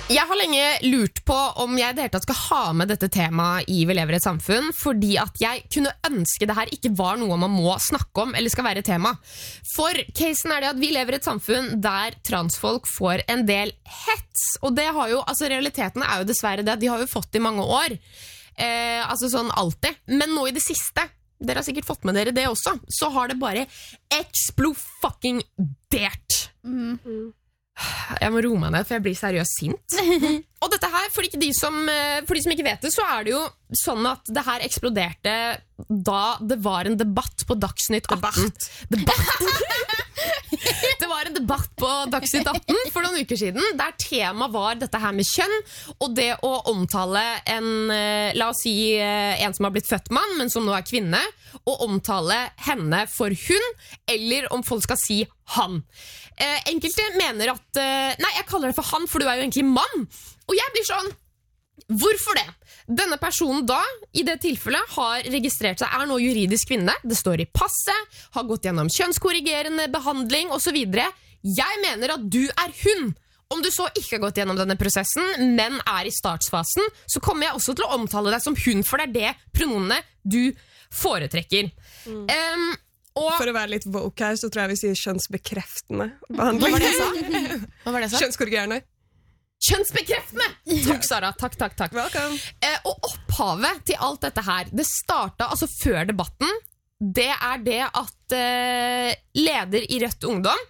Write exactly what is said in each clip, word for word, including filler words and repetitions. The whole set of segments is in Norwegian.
Jeg har lenge lurt på om jeg i det hele tatt skal ha med dette temaet i Vi lever i et samfunn, fordi at jeg kunne ønske det her ikke var noe man må snakke om, eller skal være tema. For casen er det at vi lever i et samfunn der transfolk får en del hets, og det har jo, altså realiteten er jo dessverre det at de har jo fått det i mange år. Eh, altså sånn alltid. Men nå i det siste, dere har sikkert fått med dere det også, så har det bare explo-fucking-dert. Mm-hmm. Jeg må roe meg ned, for jeg blir seriøst sint. Og dette her, for de, som, for de som ikke vet det, så er det jo sånn at det her eksploderte da det var en debatt på Dagsnytt atten. Debatt. Det var en debatt på Dagsnytt atten for noen uker siden, der tema var dette her med kjønn, og det å omtale en, la oss si, en som har blitt født mann, men som nå er kvinne, og omtale henne for hun, eller om folk skal si han. Eh, enkelte mener at eh, nei, jeg kaller det for han, for du er jo egentlig mann. Og jeg blir sånn, hvorfor det? Denne personen da, i det tilfellet, har registrert seg, er nå juridisk kvinne, det står i passet, har gått gjennom kjønnskorrigerende behandling og så videre. Jeg mener at du er hun. Om du så ikke har gått gjennom denne prosessen, men er i startsfasen, så kommer jeg også til å omtale deg som hun, for det er det pronomenet du foretrekker. Mm. Um, Og for å være litt woke her, så tror jeg vi sier kjønnsbekreftende behandling. Hva var det jeg sa? Hva var det jeg sa? Kjønnskorrigerende. Kjønnsbekreftende! Takk, Sara. Takk, takk, takk. Welcome. Eh, og opphavet til alt dette her, det startet altså før debatten. Det er det at eh, leder i Rødt Ungdom,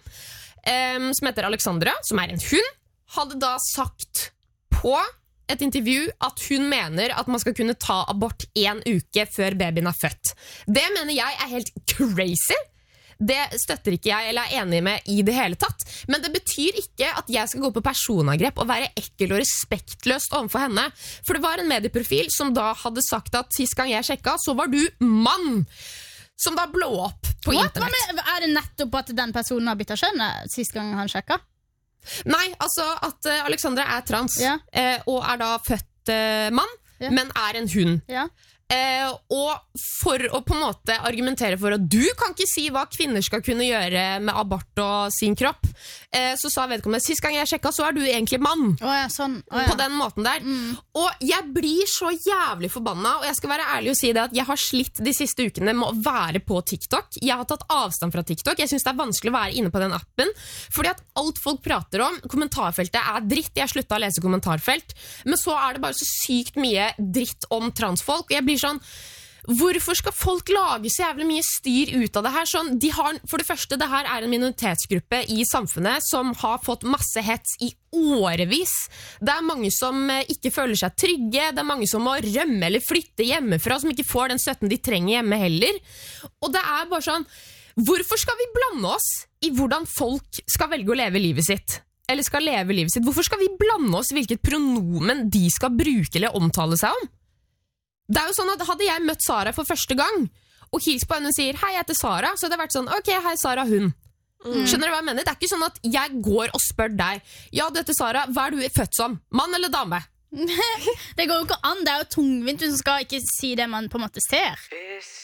eh, som heter Alexandra, som er en hund, hadde da sagt på et intervju at hun mener at man skal kunne ta abort en uke før babyen er født. Det mener jeg er helt crazy. Det støtter ikke jeg eller er enig med i det hele tatt. Men det betyr ikke at jeg skal gå på personangrep og være ekkel og respektløst overfor henne. For det var en medieprofil som da hadde sagt at sist gang jeg sjekka, så var du mann. Som da blå opp på What? internett. Men er det nettopp at den personen har byttet kjønn sist gang han sjekka? Nei, altså at uh, Alexandra er trans, ja. eh, og er da født uh, mann, ja. Men er en hund. Ja. Eh, og for å på en måte argumentere for at du kan ikke si hva kvinner skal kunne gjøre med abort og sin kropp, eh, så sa vedkommende, sist gang jeg sjekka, så er du egentlig mann. Oh, ja, sånn. oh, ja. På den måten der. Mm. Og jeg blir så jævlig forbanna, og jeg skal være ærlig og si det at jeg har slitt de siste ukene med å være på TikTok. Jeg har tatt avstand fra TikTok. Jeg synes det er vanskelig å være inne på den appen, fordi at alt folk prater om, kommentarfeltet er dritt. Jeg har sluttet å lese kommentarfelt, men så er det bare så sykt mye dritt om transfolk, og jeg blir sånn, hvorfor skal folk lage så jævlig mye styr ut av det her? Sånn, de har, for det første, det her er en minoritetsgruppe i samfunnet som har fått masse hets i årevis. Det er mange som ikke føler seg trygge, det er mange som må rømme eller flytte hjemmefra, som ikke får den støtten de trenger hjemme heller. Og det er bare sånn, hvorfor skal vi blande oss i hvordan folk skal velge å leve livet sitt? Eller skal leve livet sitt? Hvorfor skal vi blande oss i hvilket pronomen de skal bruke eller omtale seg om? Det er jo sånn at hadde jeg møtt Sara for første gang, og hils på henne og sier, hei, jeg heter Sara, så hadde det vært sånn, ok, hei Sara, hun. Mm. Skjønner du hva jeg mener? Det er ikke sånn at jeg går og spør deg, ja, du heter Sara, hva er du født som? Mann eller dame? Det går jo ikke an, det er jo tungvint, du skal ikke si det man på en måte ser.